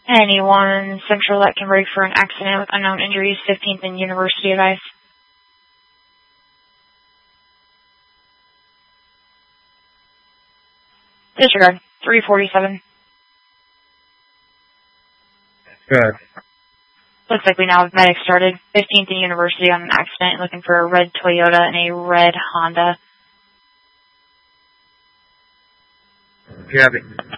Anyone Central that can break for an accident with unknown injuries, 15th and University advice. Disregard, 347. Good. Looks like we now have medics started. 15th and University on an accident, looking for a red Toyota and a red Honda. Copy.